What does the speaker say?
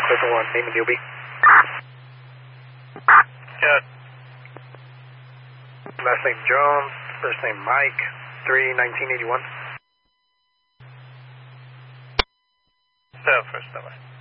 clear for 1, name and DOB. Good. Last name Jones, first name Mike, 3/1981. So, first, bye-bye.